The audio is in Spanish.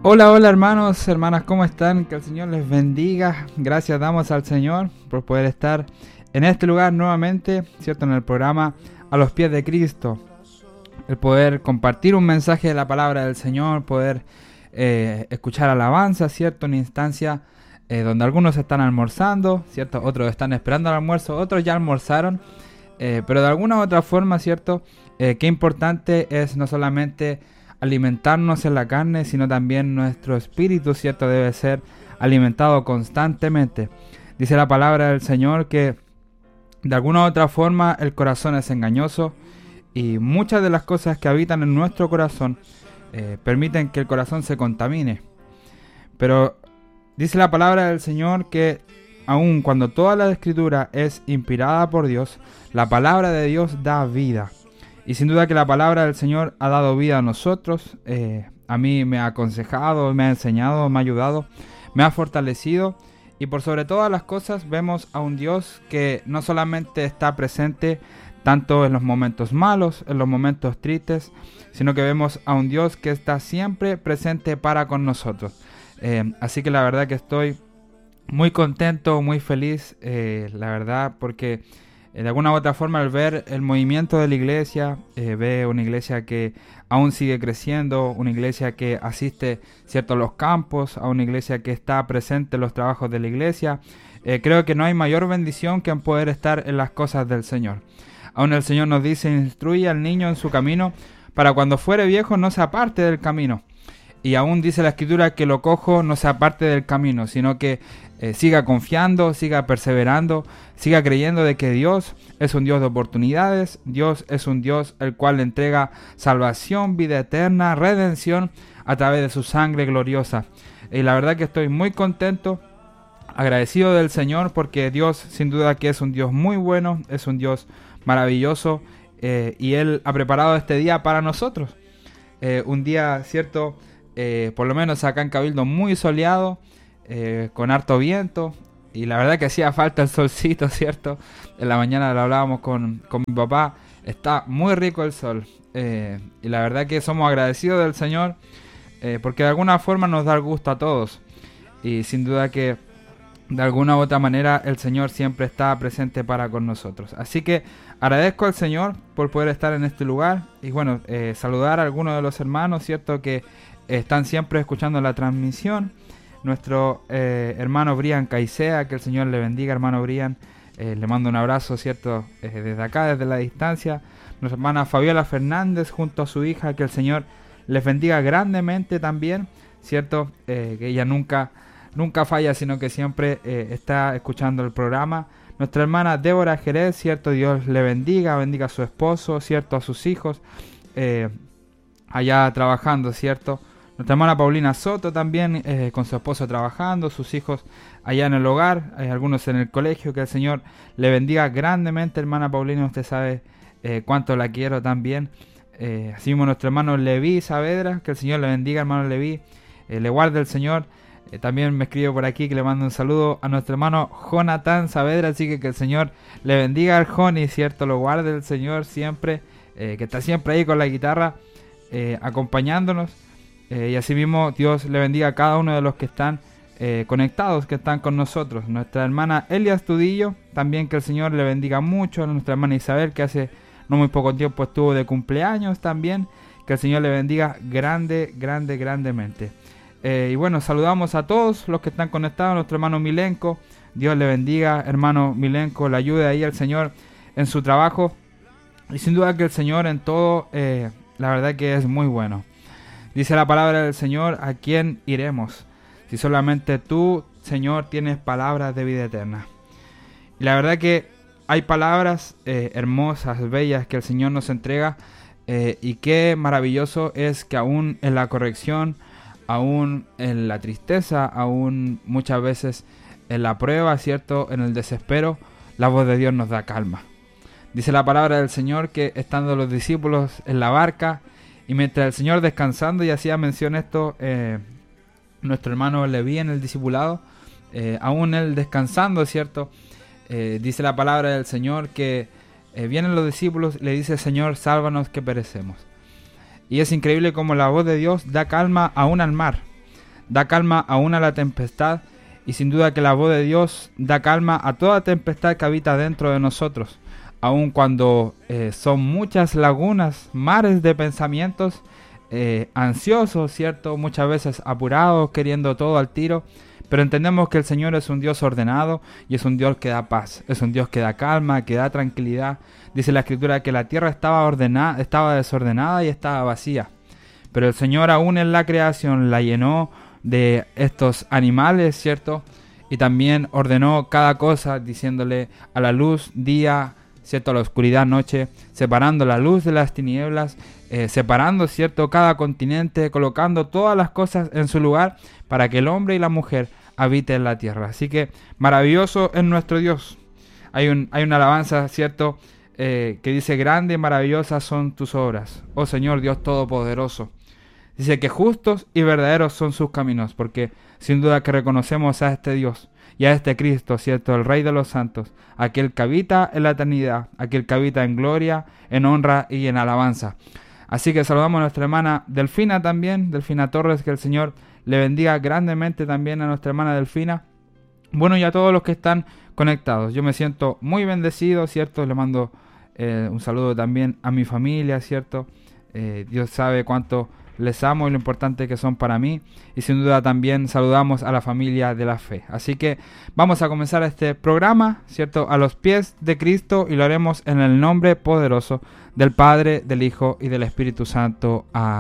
Hola, hola hermanos, hermanas, ¿cómo están? Que el Señor les bendiga. Gracias damos al Señor por poder estar en este lugar nuevamente, ¿cierto? En el programa A los Pies de Cristo. El poder compartir un mensaje de la palabra del Señor, poder escuchar alabanza, ¿cierto? Una instancia donde algunos están almorzando, ¿cierto? Otros están esperando el almuerzo, otros ya almorzaron. Pero de alguna u otra forma, ¿cierto? Qué importante es no solamente alimentarnos en la carne, sino también nuestro espíritu, ¿cierto? Debe ser alimentado constantemente. Dice la palabra del Señor que de alguna u otra forma el corazón es engañoso y muchas de las cosas que habitan en nuestro corazón permiten que el corazón se contamine. Pero dice la palabra del Señor que aun cuando toda la escritura es inspirada por Dios, la palabra de Dios da vida. Y sin duda que la palabra del Señor ha dado vida a nosotros. A mí me ha aconsejado, me ha enseñado, me ha ayudado, me ha fortalecido. Y por sobre todas las cosas vemos a un Dios que no solamente está presente tanto en los momentos malos, en los momentos tristes, sino que vemos a un Dios que está siempre presente para con nosotros. Así que la verdad que estoy muy contento, muy feliz, la verdad, porque de alguna u otra forma al ver el movimiento de la iglesia, ve una iglesia que aún sigue creciendo, una iglesia que asiste, cierto, a los campos, a una iglesia que está presente en los trabajos de la iglesia. Creo que no hay mayor bendición que en poder estar en las cosas del Señor. Aún el Señor nos dice: instruye al niño en su camino, para cuando fuere viejo no se aparte del camino. Y aún dice la Escritura que lo cojo no se aparte del camino, sino que siga confiando, siga perseverando, siga creyendo de que Dios es un Dios de oportunidades. Dios es un Dios el cual le entrega salvación, vida eterna, redención a través de su sangre gloriosa. Y la verdad que estoy muy contento, agradecido del Señor, porque Dios sin duda que es un Dios muy bueno, es un Dios maravilloso, y Él ha preparado este día para nosotros. Un día, cierto, por lo menos acá en Cabildo muy soleado, con harto viento, y la verdad que hacía falta el solcito, ¿cierto? En la mañana lo hablábamos con mi papá, está muy rico el sol, y la verdad que somos agradecidos del Señor, porque de alguna forma nos da el gusto a todos, y sin duda que de alguna u otra manera el Señor siempre está presente para con nosotros. Así que agradezco al Señor por poder estar en este lugar, y bueno, saludar a algunos de los hermanos, ¿cierto? Que están siempre escuchando la transmisión. Nuestro hermano Brian Caicea, que el Señor le bendiga, hermano Brian. Le mando un abrazo, ¿cierto? Desde acá, desde la distancia. Nuestra hermana Fabiola Fernández junto a su hija, que el Señor les bendiga grandemente también, ¿cierto? Que ella nunca falla, sino que siempre está escuchando el programa. Nuestra hermana Débora Jerez, ¿cierto? Dios le bendiga a su esposo, ¿cierto? A sus hijos, allá trabajando, ¿cierto? Nuestra hermana Paulina Soto también, con su esposo trabajando, sus hijos allá en el hogar, algunos en el colegio. Que el Señor le bendiga grandemente, hermana Paulina, usted sabe cuánto la quiero también. Así mismo nuestro hermano Leví Saavedra, que el Señor le bendiga, hermano Leví, le guarde el Señor. También me escribe por aquí que le mando un saludo a nuestro hermano Jonathan Saavedra, así que el Señor le bendiga al Joni, ¿cierto? Lo guarde el Señor siempre, que está siempre ahí con la guitarra, acompañándonos. Y así mismo Dios le bendiga a cada uno de los que están conectados, que están con nosotros. Nuestra hermana Elia Estudillo, también que el Señor le bendiga mucho. A nuestra hermana Isabel, que hace no muy poco tiempo estuvo de cumpleaños también, que el Señor le bendiga grandemente. Y bueno, saludamos a todos los que están conectados. Nuestro hermano Milenko, Dios le bendiga, hermano Milenko, le ayude ahí al Señor en su trabajo. Y sin duda que el Señor en todo, la verdad que es muy bueno. Dice la palabra del Señor: ¿a quién iremos? Si solamente tú, Señor, tienes palabras de vida eterna. Y la verdad que hay palabras hermosas, bellas, que el Señor nos entrega, y qué maravilloso es que aún en la corrección, aún en la tristeza, aún muchas veces en la prueba, ¿cierto? En el desespero, la voz de Dios nos da calma. Dice la palabra del Señor que estando los discípulos en la barca, y mientras el Señor descansando, y hacía mención esto nuestro hermano Leví en el discipulado, aún él descansando, ¿cierto? Dice la palabra del Señor que vienen los discípulos y le dice: Señor, sálvanos que perecemos. Y es increíble como la voz de Dios da calma aún al mar. da calma aún a la tempestad, y sin duda que la voz de Dios da calma a toda tempestad que habita dentro de nosotros, aun cuando son muchas lagunas, mares de pensamientos ansiosos, ¿cierto? Muchas veces apurados, queriendo todo al tiro, pero entendemos que el Señor es un Dios ordenado y es un Dios que da paz, es un Dios que da calma, que da tranquilidad. Dice la Escritura que la tierra estaba desordenada y estaba vacía, pero el Señor aún en la creación la llenó de estos animales, ¿cierto? Y también ordenó cada cosa, diciéndole a la luz día, ¿cierto? A la oscuridad noche, separando la luz de las tinieblas, separando, ¿cierto? Cada continente, colocando todas las cosas en su lugar para que el hombre y la mujer habiten en la tierra. Así que maravilloso es nuestro Dios. Hay una alabanza, ¿cierto? Que dice: grande y maravillosas son tus obras, oh Señor Dios Todopoderoso. Dice que justos y verdaderos son sus caminos, porque sin duda que reconocemos a este Dios y a este Cristo, ¿cierto? El Rey de los santos, aquel que habita en la eternidad, aquel que habita en gloria, en honra y en alabanza. Así que saludamos a nuestra hermana Delfina también, Delfina Torres, que el Señor le bendiga grandemente también a nuestra hermana Delfina. Bueno, y a todos los que están conectados. Yo me siento muy bendecido, ¿cierto? Le mando un saludo también a mi familia, ¿cierto? Dios sabe cuánto les amo y lo importante que son para mí, y sin duda también saludamos a la familia de la fe. Así que vamos a comenzar este programa, ¿cierto? A los pies de Cristo, y lo haremos en el nombre poderoso del Padre, del Hijo y del Espíritu Santo. Amén.